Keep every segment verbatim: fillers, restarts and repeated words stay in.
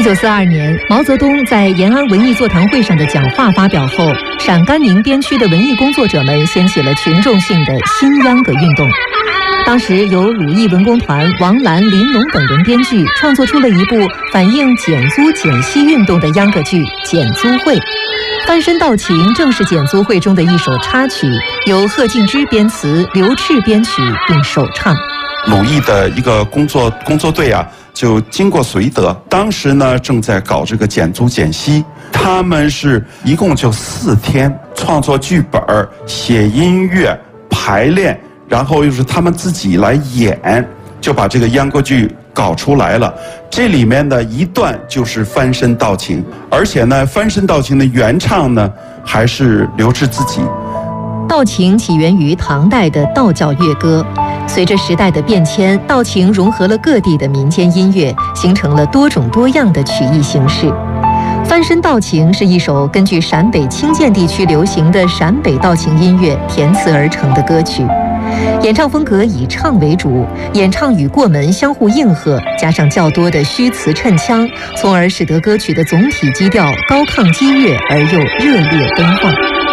一九四二年，毛泽东在延安文艺座谈会上的讲话发表后，陕甘宁边区的文艺工作者们掀起了群众性的新秧歌运动。当时由鲁艺文工团王澜、林农等人编剧，创作出了一部反映减租减息运动的秧歌剧《减租会》。翻身道情正是减租会中的一首插曲，由贺敬之编词，刘炽编曲并首唱。 鲁艺的一个工作工作队啊，就经过绥德，当时呢正在搞这个减租减息，他们是一共就四天创作剧本、写音乐、排练，然后又是他们自己来演，就把这个秧歌剧搞出来了。这里面的一段就是翻身道情，而且呢，翻身道情的原唱呢还是刘炽自己。 道情起源于唐代的道教乐歌，随着时代的变迁，道情融合了各地的民间音乐，形成了多种多样的曲艺形式。翻身道情是一首根据陕北清涧地区流行的陕北道情音乐填词而成的歌曲。演唱风格以唱为主，演唱与过门相互应和，加上较多的虚词衬腔，从而使得歌曲的总体基调高亢激越而又热烈奔放。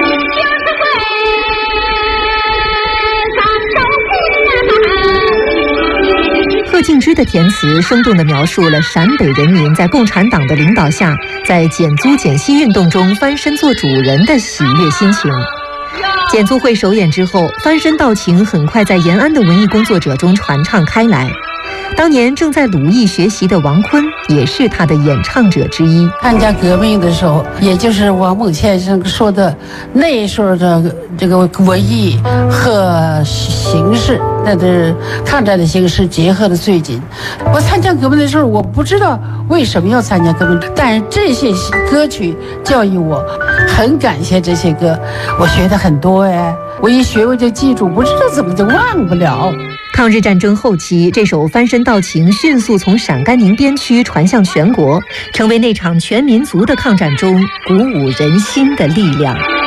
贺敬之的填词生动地描述了陕北人民在共产党的领导下，在减租减息运动中翻身做主人的喜悦心情。减租会首演之后，翻身道情很快在延安的文艺工作者中传唱开来。当年正在鲁艺学习的王坤也是他的演唱者之一。 参加革命的时候，也就是王蒙先生说的那时候的这个文艺和形式，那的抗战的形式结合的最紧。我参加革命的时候，我不知道为什么要参加革命，但是这些歌曲教育我，很感谢这些歌，我学的很多哎，我一学我就记住，不知道怎么就忘不了。 抗日战争后期，这首翻身道情迅速从陕甘宁边区传向全国，成为那场全民族的抗战中鼓舞人心的力量。